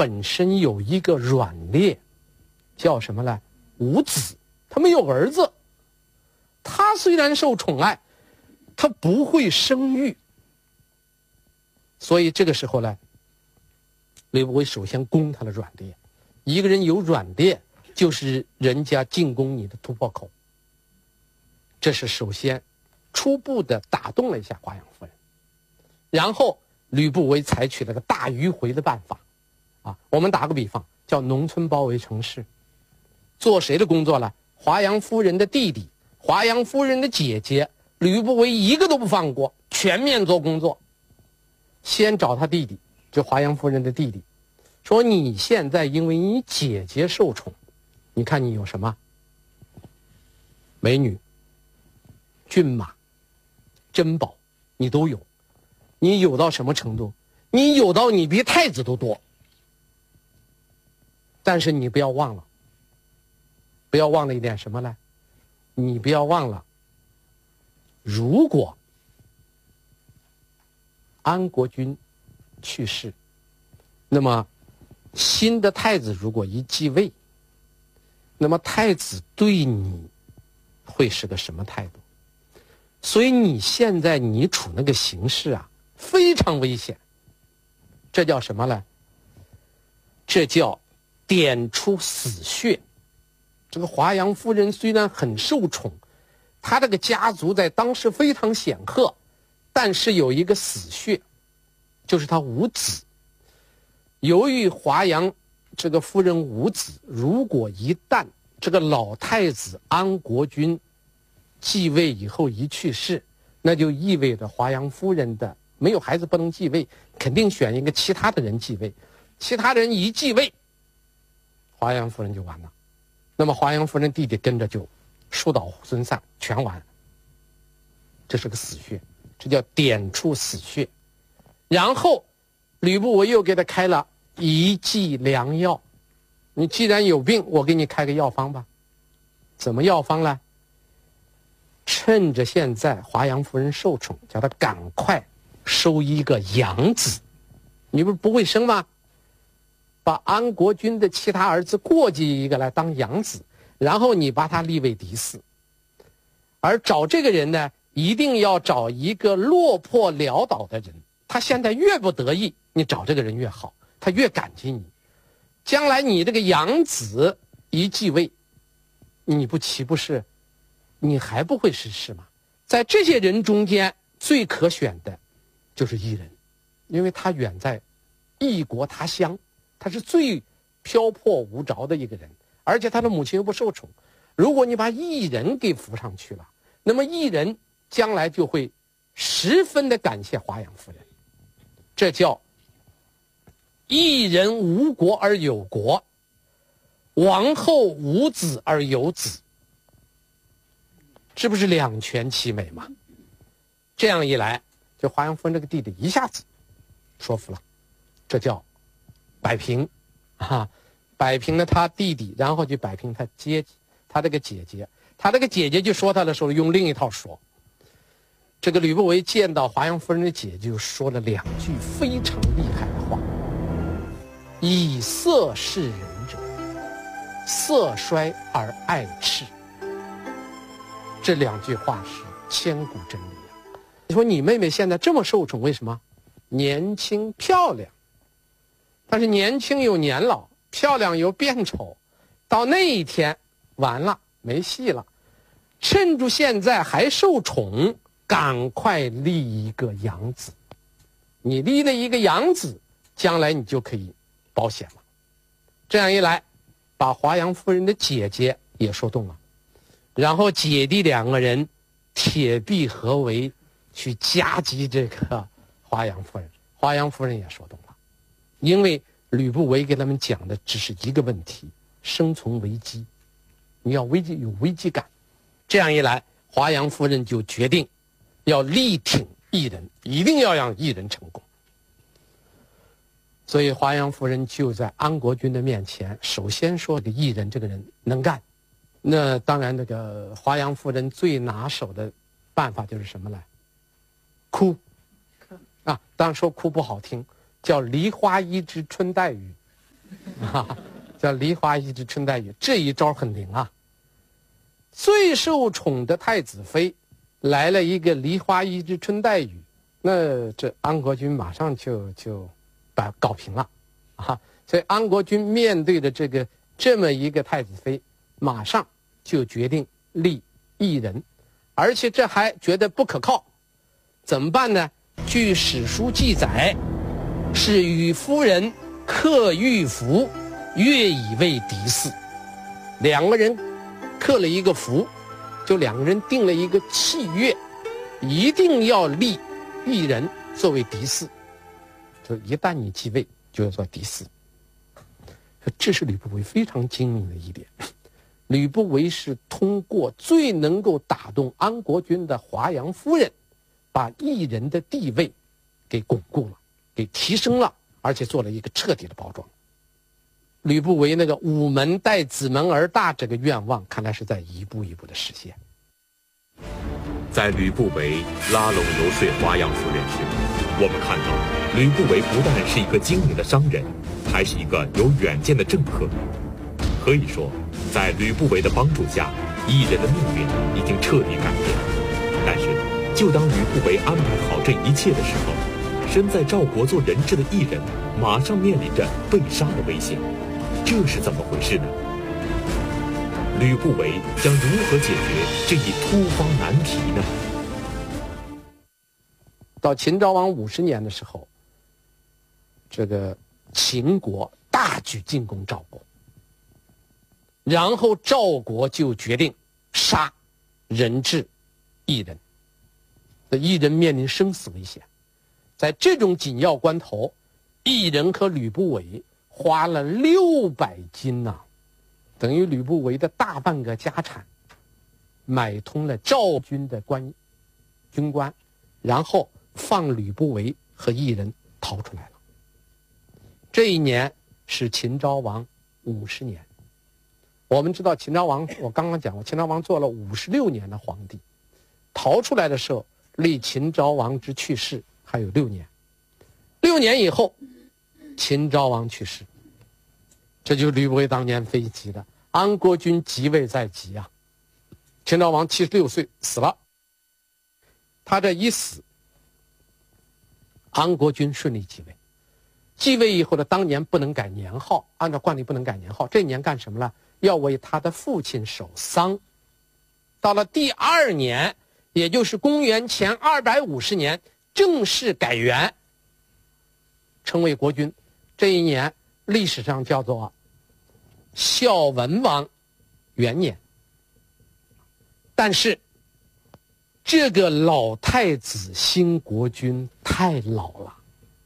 本身有一个软肋，叫什么呢？无子，他没有儿子。他虽然受宠爱，他不会生育。所以这个时候呢，吕不韦首先攻他的软肋。一个人有软肋，就是人家进攻你的突破口。这是首先初步的打动了一下华阳夫人。然后吕不韦采取了个大迂回的办法。我们打个比方，叫农村包围城市。做谁的工作了？华阳夫人的弟弟，华阳夫人的姐姐，吕不韦一个都不放过，全面做工作。先找他弟弟，就华阳夫人的弟弟，说你现在因为你姐姐受宠，你看你有什么？美女、骏马、珍宝，你都有。你有到什么程度？你有到你比太子都多。但是你不要忘了，不要忘了一点什么呢？你不要忘了，如果安国君去世，那么新的太子如果一继位，那么太子对你会是个什么态度？所以你现在你处那个形势啊，非常危险。这叫什么呢？这叫点出死穴。这个华阳夫人虽然很受宠，她这个家族在当时非常显赫，但是有一个死穴，就是她无子。由于华阳这个夫人无子，如果一旦这个老太子安国君继位以后一去世，那就意味着华阳夫人的没有孩子不能继位，肯定选一个其他的人继位。其他人一继位，华阳夫人就完了。那么华阳夫人弟弟跟着就树倒猢狲，全完。这是个死穴，这叫点出死穴。然后吕不韦又给他开了一剂良药。你既然有病，我给你开个药方吧。怎么药方呢？趁着现在华阳夫人受宠，叫他赶快收一个养子。你不会生吗？把安国君的其他儿子过继一个来当养子，然后你把他立为嫡嗣。而找这个人呢，一定要找一个落魄潦倒的人。他现在越不得意，你找这个人越好，他越感激你。将来你这个养子一继位，你不岂不是你还不会实施吗？在这些人中间最可选的就是异人，因为他远在异国他乡，他是最漂泊无着的一个人，而且他的母亲又不受宠。如果你把异人给扶上去了，那么异人将来就会十分的感谢华阳夫人。这叫异人无国而有国，王后无子而有子，这不是两全其美吗？这样一来，这华阳夫人这个弟弟一下子说服了，这叫摆平摆平了他弟弟，然后就摆平他他这个姐姐。他这个姐姐就说他的时候用另一套说。这个吕不韦见到华阳夫人的姐姐，就说了两句非常厉害的话：以色示人者，色衰而爱赤。这两句话是千古真理啊！你说你妹妹现在这么受宠，为什么？年轻漂亮，但是年轻有年老，漂亮有变丑，到那一天完了，没戏了。趁住现在还受宠，赶快立一个养子。你立了一个养子，将来你就可以保险了。这样一来，把华阳夫人的姐姐也说动了，然后姐弟两个人铁壁合围，去夹击这个华阳夫人。华阳夫人也说动了，因为吕不韦给他们讲的只是一个问题：生存危机，你要有危机感。这样一来，华阳夫人就决定要力挺异人，一定要让异人成功。所以华阳夫人就在安国君的面前，首先说这个异人这个人能干。那当然，这个华阳夫人最拿手的办法就是什么呢？哭啊！当然说哭不好听，叫梨花一枝春带雨。 叫梨花一枝春带雨，这一招很灵啊。最受宠的太子妃来了一个梨花一枝春带雨，那这安国君马上就把搞平了啊。所以安国君面对的这么一个太子妃，马上就决定立异人，而且这还觉得不可靠，怎么办呢？据史书记载，是与夫人刻玉符，约以为嫡嗣。两个人刻了一个符，就两个人定了一个契约，一定要立异人作为嫡嗣，就一旦你继位就要做嫡嗣。这是吕不韦非常精明的一点。吕不韦是通过最能够打动安国君的华阳夫人，把异人的地位给巩固了，给提升了，而且做了一个彻底的包装。吕不韦那个午门待子门而大这个愿望，看来是在一步一步的实现。 在吕不韦拉拢游说华阳夫人时，我们看到吕不韦不但是一个精明的商人，还是一个有远见的政客。可以说，在吕不韦的帮助下，异人的命运已经彻底改变。但是，就当吕不韦安排好这一切的时候，身在赵国做人质的异人马上面临着被杀的危险。这是怎么回事呢？吕不韦将如何解决这一突发难题呢？ 到秦昭王50年的时候，这个秦国大举进攻赵国，然后赵国就决定杀人质异人，异人面临生死危险。在这种紧要关头，异人和吕不韦花了600金呐，等于吕不韦的大半个家产，买通了赵军的军官，然后放吕不韦和异人逃出来了。这一年是秦昭王50年。我们知道秦昭王，我刚刚讲过，秦昭王做了56年的皇帝，逃出来的时候，离秦昭王之去世还有6年。6年以后，秦昭王去世，这就是吕不韦当年非急的。安国君即位在即啊，秦昭王76岁死了。他这一死，安国君顺利继位。继位以后的当年不能改年号，按照惯例不能改年号。这年干什么了？要为他的父亲守丧。到了第2年，也就是公元前250年，正式改元，成为国君。这一年历史上叫做孝文王元年。但是这个老太子新国君太老了，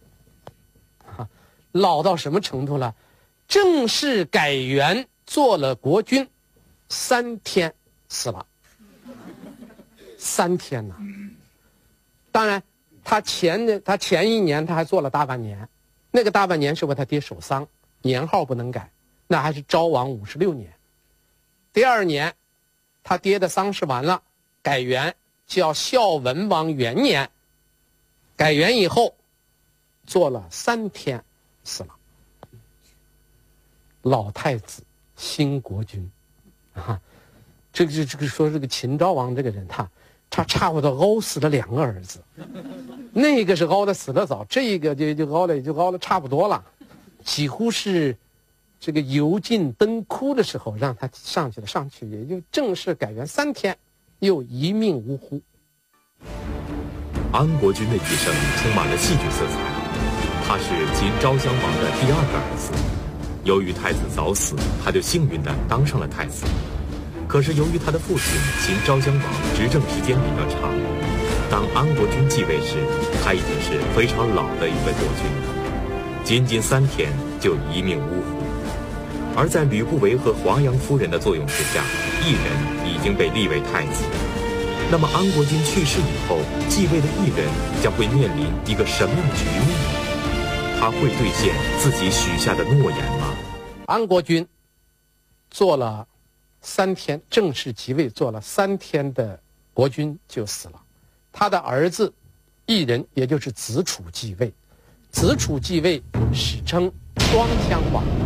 老到什么程度了？正式改元做了国君3天死了。3天呢？当然他前一年他还做了大半年，那个大半年是为他爹守丧，年号不能改，那还是昭王56年。第2年他爹的丧事完了，改元叫孝文王元年。改元以后做了3天死了。老太子新国君啊，这个说这个秦昭王这个人，他差不多熬死了2个儿子，那个是熬的死得早，这个就熬了差不多了，几乎是这个油尽灯枯的时候让他上去也就正式改元3天，又一命呜呼。 安国君的一生充满了戏剧色彩，他是秦昭襄王的第2个儿子。由于太子早死，他就幸运地当上了太子。可是由于他的父亲秦昭襄王执政时间比较长，当安国君继位时，他已经是非常老的一位国君了，仅仅3天就一命呜呼。而在吕不韦和华阳夫人的作用之下，异人已经被立为太子。那么安国君去世以后，继位的异人将会面临一个什么样的局面呢？他会兑现自己许下的诺言吗？ 安国君做了3天，正式即位做了3天的国君就死了。他的儿子异人，也就是子楚继位。子楚继位史称双襄王。